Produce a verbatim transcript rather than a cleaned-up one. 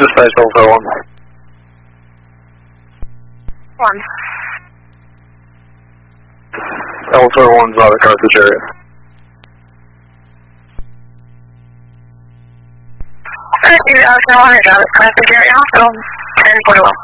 Dispatch L four one. One. L four one's out of Carthage area. Alright, you Alex, I want to drive at Carthage area hospital. ten forty-one.